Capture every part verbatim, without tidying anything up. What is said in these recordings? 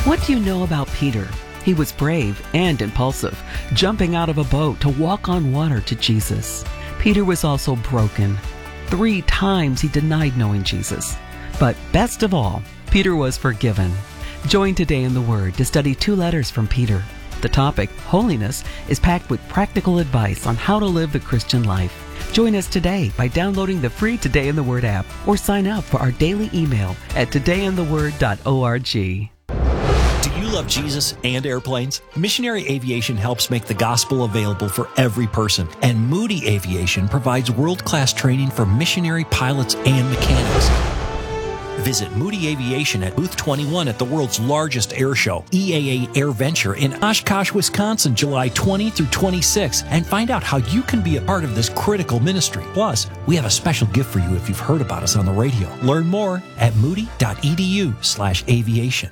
What do you know about Peter? He was brave and impulsive, jumping out of a boat to walk on water to Jesus. Peter was also broken. Three times he denied knowing Jesus. But best of all, Peter was forgiven. Join Today in the Word to study two letters from Peter. The topic, holiness, is packed with practical advice on how to live the Christian life. Join us today by downloading the free Today in the Word app or sign up for our daily email at today in the word dot org. Do you love Jesus and airplanes? Missionary Aviation helps make the gospel available for every person, and Moody Aviation provides world-class training for missionary pilots and mechanics. Visit Moody Aviation at Booth twenty-one at the world's largest air show, E A A Air Venture in Oshkosh, Wisconsin, July twentieth through twenty-sixth, and find out how you can be a part of this critical ministry. Plus, we have a special gift for you if you've heard about us on the radio. Learn more at moody.edu slash aviation.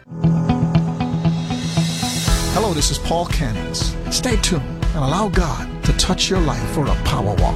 Hello, this is Paul Cannings. Stay tuned and allow God to touch your life for a power walk.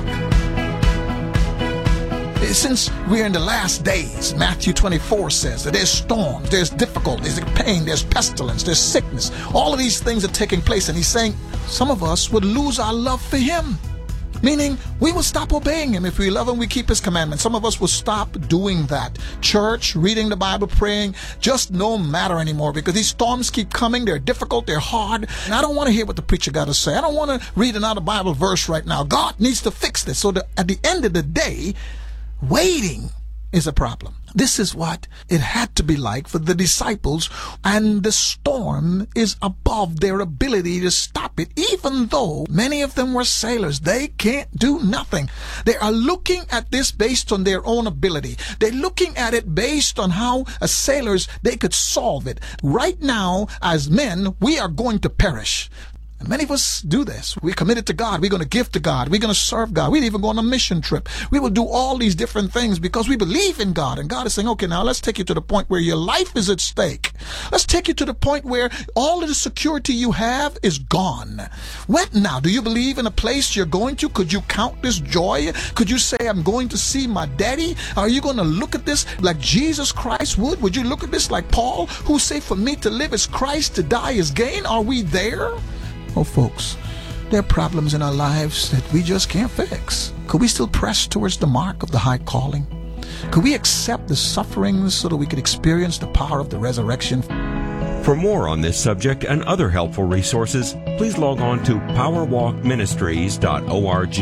Since we're in the last days, Matthew twenty-four says that there's storms, there's difficulties, there's pain, there's pestilence, there's sickness. All of these things are taking place, and he's saying some of us would lose our love for him. Meaning, we will stop obeying him. If we love him, we keep his commandments. Some of us will stop doing that. Church, reading the Bible, praying, just no matter anymore because these storms keep coming. They're difficult. They're hard. And I don't want to hear what the preacher got to say. I don't want to read another Bible verse right now. God needs to fix this. So that at the end of the day, waiting is a problem. This is what it had to be like for the disciples, and the storm is above their ability to stop it. Even though many of them were sailors, they can't do nothing. They are looking at this based on their own ability. They're looking at it based on how, as sailors, they could solve it. Right now, as men, we are going to perish. And many of us do this. We're committed to God. We're going to give to God. We're going to serve God. We'd even go on a mission trip. We will do all these different things because we believe in God. And God is saying, okay, now let's take you to the point where your life is at stake. Let's take you to the point where all of the security you have is gone. What now? Do you believe in a place you're going to? Could you count this joy? Could you say, I'm going to see my daddy? Are you going to look at this like Jesus Christ would? Would you look at this like Paul, who say, for me to live is Christ, to die is gain? Are we there? Oh, folks, there are problems in our lives that we just can't fix. Could we still press towards the mark of the high calling? Could we accept the sufferings so that we could experience the power of the resurrection? For more on this subject and other helpful resources, please log on to power walk ministries dot org.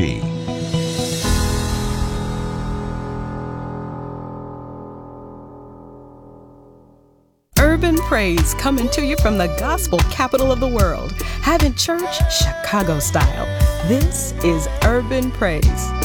Urban Praise coming to you from the gospel capital of the world. Having church Chicago style. This is Urban Praise.